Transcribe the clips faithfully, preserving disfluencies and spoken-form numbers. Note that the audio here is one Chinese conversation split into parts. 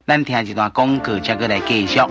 咱听一段广告，才过来继续。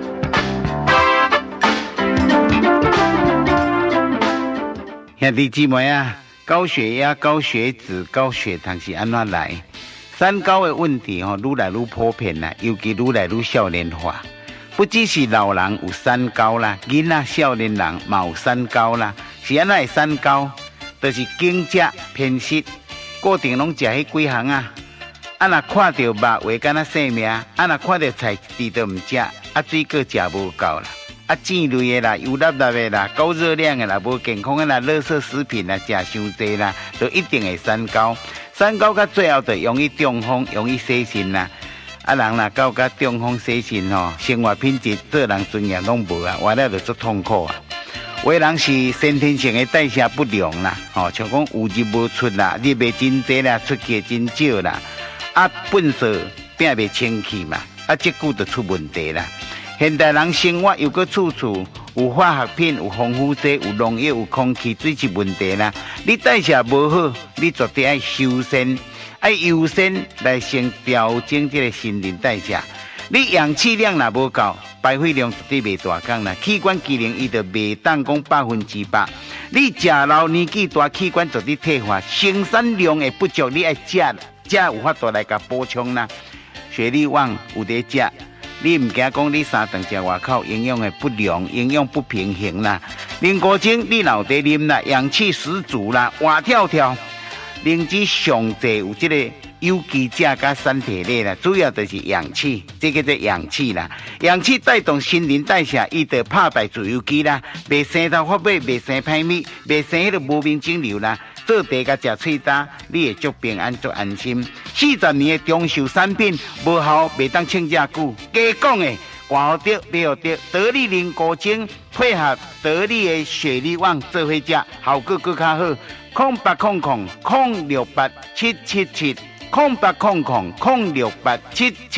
兄弟姊妹啊，高血压、高血脂、高血糖是安怎来？三高的问题吼，愈来愈普遍啦，尤其愈来愈少年化。不只是老人有三高啦，囡仔、少年人嘛有三高啦。是安怎会三高？就是经食偏食，固定拢食迄几项啊。啊，若看到肉话敢若性命，啊，若看到菜猪都唔食，啊，水果食无够啦，啊，煎类的啦、油辣辣的啦、高热量的啦、无健康的啦、垃圾食品啦、食伤济啦，都一定会三高。三高到最后就容易中风，容易死肾啦。啊，人若到甲中风死肾吼，生活品质、做人尊严拢无啊，活了就足痛苦啊。有的人是先天性的代谢不良啦，吼，像讲有入无出啦，入的真济啦，出去真少啦，啊，粪扫变袂清气嘛，啊，这久就出问题啦。现代人生活又搁处处有化学品、有防腐剂、有农药、有空气水质问题啦。你代谢无好，你绝对爱修身，爱优先来先调整这个新陈代谢。你氧气量若无够，排废量绝对袂大降啦。器官机能伊就袂当讲百分之百。你食老年纪大，器官绝对退化，生产量会不足，你爱食，食有法度来甲补充啦。血力旺有得食。你唔惊讲你三顿食外口营养的不良、营养不平衡啦。零古精你脑袋啉啦，氧气十足啦，活跳跳。灵芝上济有这个有机钾加三铁类啦，主要就是氧气，这个叫氧气啦。氧气带动新陈代谢，伊就拍败自由基啦，袂生头发尾，袂生歹物，袂生迄个无名肿瘤啦。做茶甲食脆渣，你会足平安足安心。四十年的长寿产品，无效袂当称遮久。加讲的，换得袂学得得力灵果精，配合得力的血力旺做伙食，效果更较好。空八空空空六八七七七，空八空空空六八七七。